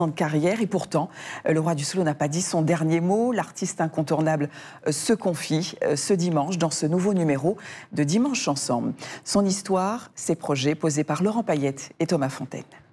de carrière et pourtant, le roi du solo n'a pas dit son dernier mot. L'artiste incontournable se confie ce dimanche dans ce nouveau numéro de Dimanche Ensemble. Son histoire, ses projets posés par Laurent Payette et Thomas Fontaine.